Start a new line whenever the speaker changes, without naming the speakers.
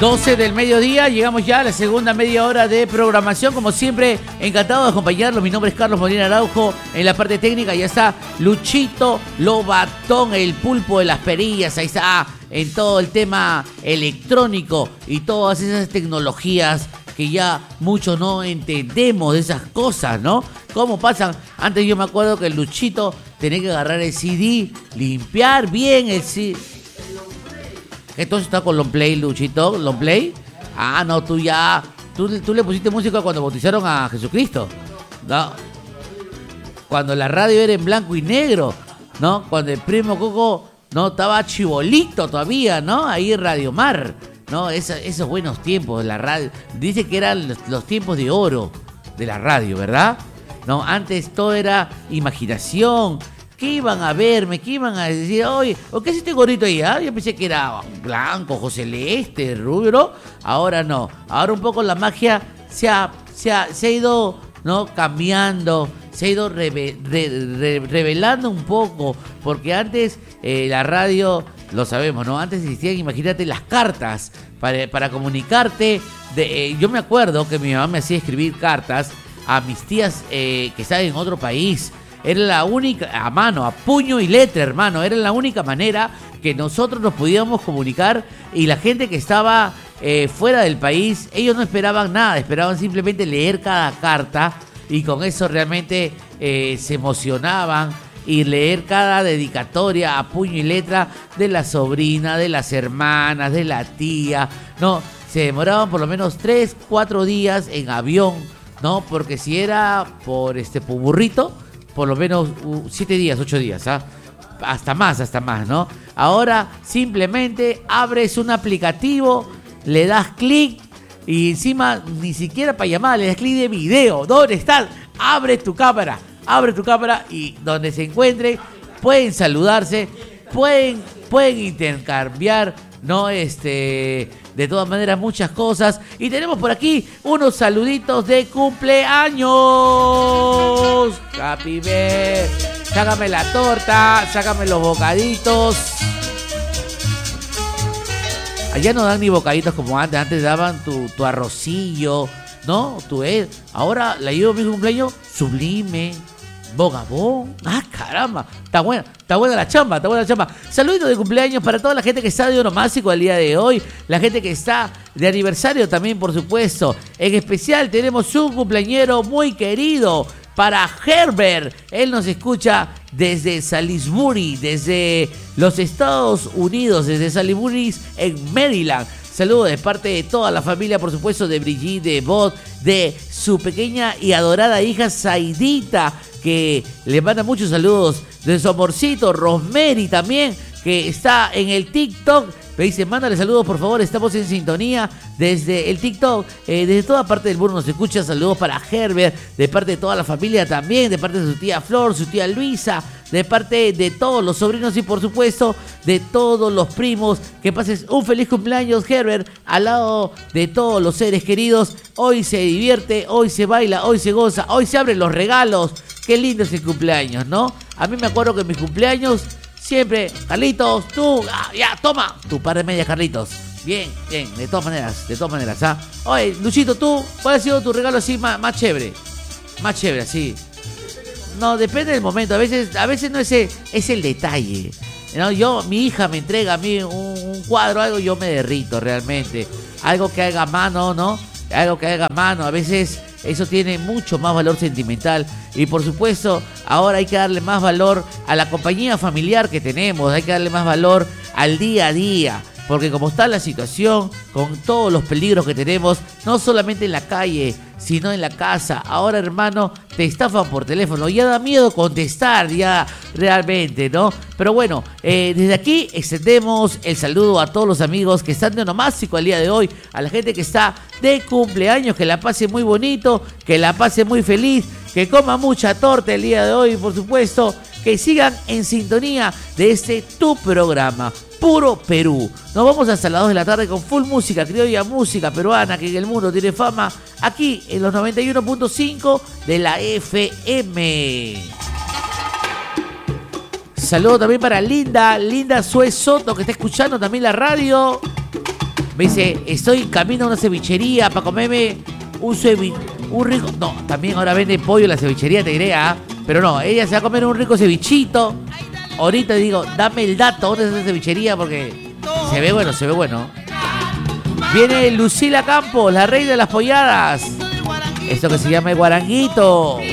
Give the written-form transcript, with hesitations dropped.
12 del mediodía, llegamos ya a la segunda media hora de programación. Como siempre, encantado de acompañarlos. Mi nombre es Carlos Molina Araujo. En la parte técnica ya está Luchito Lobatón, el pulpo de las perillas. Ahí está, en todo el tema electrónico y todas esas tecnologías que ya muchos no entendemos de esas cosas, ¿no? ¿Cómo pasan? Antes yo me acuerdo que el Luchito tenía que agarrar el CD, limpiar bien el CD. Entonces está con long play, Luchito, long play. Ah, no, tú le pusiste música cuando bautizaron a Jesucristo, ¿no? Cuando la radio era en blanco y negro, ¿no? Cuando el primo Coco no estaba chibolito todavía, ¿no? Ahí en Radio Mar, ¿no? Esos buenos tiempos de la radio. Dice que eran los tiempos de oro de la radio, ¿verdad? No, antes todo era imaginación. ¿Qué iban a verme? ¿Qué iban a decir? Oye, ¿qué es este gorrito ahí? ¿Ah? Yo pensé que era blanco, ojo celeste, rubio. Ahora no. Ahora un poco la magia se ha ido, ¿no? Cambiando, se ha ido revelando un poco. Porque antes la radio, lo sabemos, ¿no? Antes existían, imagínate, las cartas para comunicarte. Yo me acuerdo que mi mamá me hacía escribir cartas a mis tías que estaban en otro país. Era la única, a mano, a puño y letra, hermano. Era la única manera que nosotros nos podíamos comunicar. Y la gente que estaba fuera del país, ellos no esperaban nada. Esperaban simplemente leer cada carta. Y con eso realmente se emocionaban. Y leer cada dedicatoria a puño y letra de la sobrina, de las hermanas, de la tía. No, se demoraban por lo menos 3, 4 días en avión, ¿no? Porque si era por burrito, por lo menos 7 días, 8 días, ¿ah? Hasta más, ¿no? Ahora simplemente abres un aplicativo, le das clic y encima ni siquiera para llamar, le das clic de video. ¿Dónde estás? Abre tu cámara y donde se encuentren pueden saludarse, pueden intercambiar, ¿no? De todas maneras, muchas cosas. Y tenemos por aquí unos saluditos de cumpleaños. Happy birthday. Sácame la torta, sácame los bocaditos. Allá no dan ni bocaditos como antes. Antes daban tu arrocillo, ¿no? Ahora la llevo a mi cumpleaños sublime. Bogabón. Ah, caramba. Está buena la chamba, Saludos de cumpleaños para toda la gente que está de onomástico el día de hoy. La gente que está de aniversario también, por supuesto. En especial tenemos un cumpleañero muy querido para Herbert. Él nos escucha desde Salisbury, desde los Estados Unidos, desde Salisbury en Maryland. Saludos de parte de toda la familia, por supuesto, de Brigitte, de Bot, de su pequeña y adorada hija Zaidita, que le manda muchos saludos, de su amorcito Rosemary también, que está en el TikTok. Me dice, mándale saludos, por favor, estamos en sintonía desde el TikTok, desde toda parte del mundo nos escucha. Saludos para Herbert, de parte de toda la familia también, de parte de su tía Flor, su tía Luisa, de parte de todos los sobrinos y por supuesto de todos los primos. Que pases un feliz cumpleaños, Herbert, al lado de todos los seres queridos. Hoy se divierte, hoy se baila, hoy se goza, hoy se abren los regalos. Qué lindo es el cumpleaños, ¿no? A mí me acuerdo que en mis cumpleaños siempre, Carlitos, tú, ya, toma tu par de medias, Carlitos. Bien, de todas maneras, ¿ah? Oye, Luchito, tú, ¿cuál ha sido tu regalo así más chévere? Más chévere, así. No, depende del momento, a veces no es el detalle, ¿no? Mi hija me entrega a mí un cuadro, algo, yo me derrito realmente. Algo que haga mano, ¿no? Algo que haga mano, a veces eso tiene mucho más valor sentimental. Y por supuesto, ahora hay que darle más valor a la compañía familiar que tenemos, hay que darle más valor al día a día. Porque como está la situación, con todos los peligros que tenemos, no solamente en la calle, sino en la casa. Ahora, hermano, te estafan por teléfono. Ya da miedo contestar, ya realmente, ¿no? Pero bueno, desde aquí extendemos el saludo a todos los amigos que están de onomástico el día de hoy. A la gente que está de cumpleaños, que la pase muy bonito, que la pase muy feliz, que coma mucha torta el día de hoy, por supuesto. Que sigan en sintonía de tu programa, Puro Perú. Nos vamos hasta las 2 de la tarde con full música criolla, música peruana que en el mundo tiene fama, aquí en los 91.5 de la FM. Saludo también para Linda Sue Soto, que está escuchando también la radio. Me dice, estoy camino a una cevichería para comerme un rico... No, también ahora vende pollo en la cevichería, te diré, ¿ah? Pero no, ella se va a comer un rico cevichito. Ahorita digo, dame el dato, ¿dónde está esa cevichería? Porque se ve bueno, se ve bueno. Viene Lucila Campos, la reina de las polladas. Esto que se llama el guaranguito.